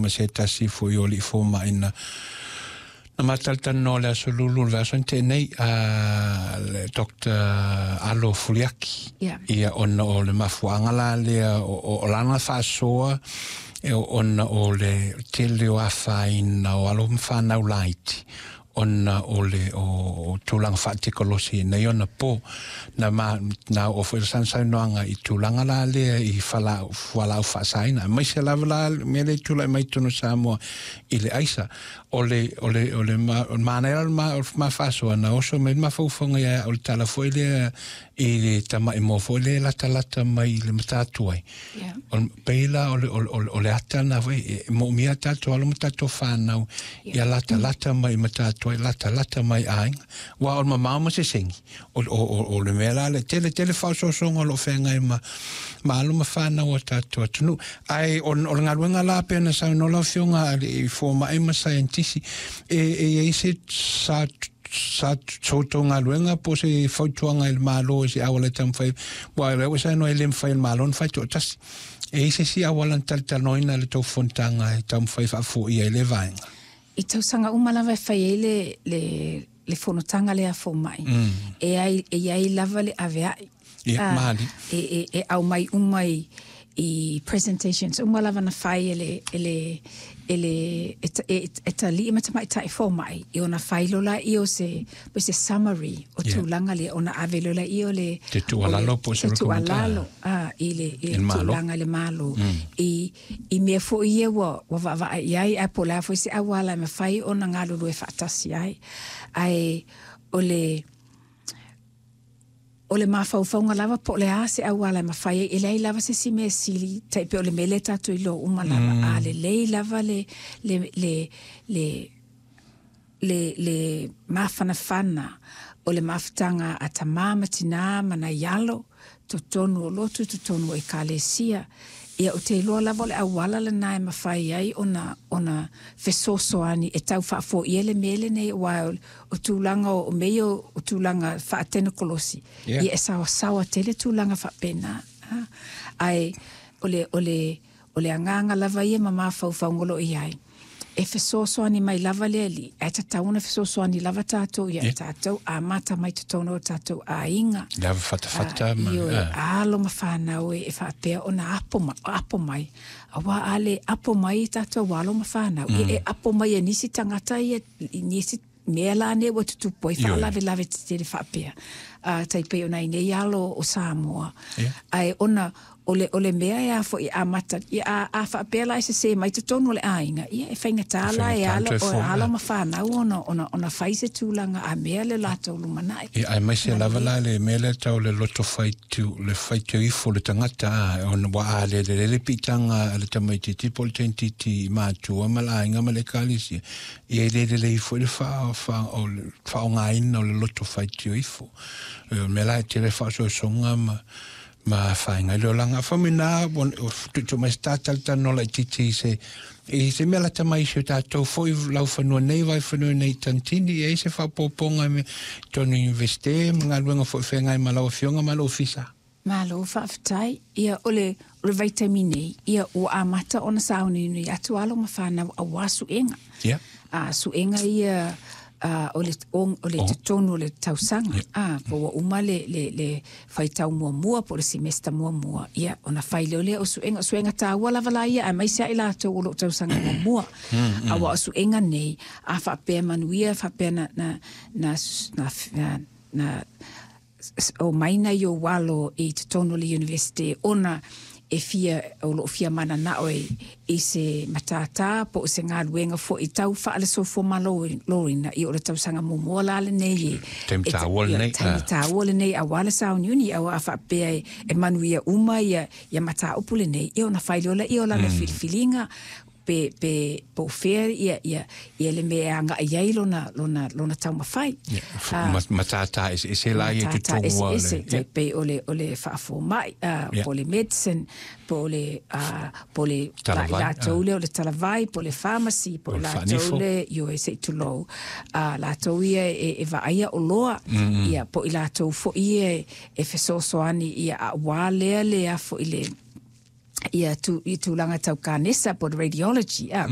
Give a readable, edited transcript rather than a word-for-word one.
ma se tasi fo i oli fo ma ina. Na matalta no le asolulu le asante nei le Dr. Alo Fuliaki. Ia ona o le mafuangala le o lana fasoa e ona o le tele o afaina o alo mfana ulaiti. Ona ole o tulang fatikolosi na yona po na o sansa noanga I tulanga la le I fala fasaina mai se la mele tula mai tono samo ile aisa ole manera ma faso na oso me ma fofonga ya o tala foile I tama mo foile la talata mai le matatuai on pela ole atana mo mia tato alo matato fana ya lata mai matatu lata mai aing wa o mama se singi o le mela le tele fauso songo lo fenga ma alu ma fana o tatu tunu ai on ngaluenga la pena sa no la fionga I forma ai ma scientist e se sa chotonga luenga po se fautuanga il malo se awala tam fai wa le wasa no ele fai il malo fai to tas e se si awala tal noina le to fontanga tam fai fa fu I ele vainga I tausanga umalawa fai le fonotanga le a fo mai. E ai lava le avea. Mali. E au mai umai I presentations. Umalawa na fai eta li imatamai tai fo mai. I ona fai lola I o se summary o tūlanga le ona ave lola I o le te tualalo po se tualalo I le tūlanga le malo. I mea fo I wa va iai a pola fo se awala me fai ona ngalulu e fatasi ai. Ai o le mafaufaunga lava po le a se awala ma fai e lei lava se si me sili taipe o le mele tatu I lo uma lava a le lei lava le mafana o le maftanga a tamama tina mana yalo to tonu o lotu to tonu o ekalesia ia o te loa lava le awala le nae ma fai ai ona fesosoani e tau fo I ele mele nei wa o tūlanga o meio o tūlanga fa atena kolosi ia e sawa tele tūlanga fa pena ai ole anganga lava ia mama faufaungolo I ai e fesosoani mai lava le ali e tatauna fesosoani lava tātou ia tātou a mata mai tatono tātou a inga lava fata alo mawhanau e whapea ona apo mai awa ale apo mai tātou walo mawhanau e apo mai e nisi tangata i nisi mea la ne wa tutupo I whalawe te whapea taipei ona I nei alo o Samoa ai ona ole mea e a fo I amata a whapea la se mai te tonu le ainga ia e whainga tāla e alo ma whanau ona whaise tūlanga a mea le lātou lumanai ai mai se lava la le mea le tau le loto le whaitu ifo le tangata ona wa a le pitanga le tamai te tipo le tentiti mātua ma la ainga ma le kalisi ia le ifo le whao ngaina o le loto whaitu ifo me la te le whao songa ma whainga leo langa whamina tu mai statalta no la titi se mela tamai se tātou foi lau whanua nei vai whanua nei tantini e se whapoponga me tonu investe mga luenga foi whengai malau fionga malau fisa malo whaafitai ia ole vitamine ia o amata ona sauni ni atu alo ma whanau a wasu enga suenga ia ole te tonu le tausanga po uma le faitau mua po le semester mua ia ona faile ole o suenga taua lava la ia mai sa ila to o tausanga mua awa o suenga nei a fa pe manuia fa pe na o maina yo walo e te tonu le university ona e fia mana na oi I se matata po se ngā luenga fo I tau whaale so fo malorina I ora tau sanga momoa lale nei Taimi tāwole nei a wale sao niuni a whapea e manuia uma ia mata upule nei I ona whailiola I ola le filifilinga pe po fair ia le me anga ia lona tau mawhai matata se la ia tu tonga le pe ole whaafo mai po le medicine po le la tole o le talavai po le pharmacy po la tole yo e se tulo la toia e vaia o loa ia po la to fo ia e fesosoani ia a wale le a fo ile ia tu langa tau kanesa po radiology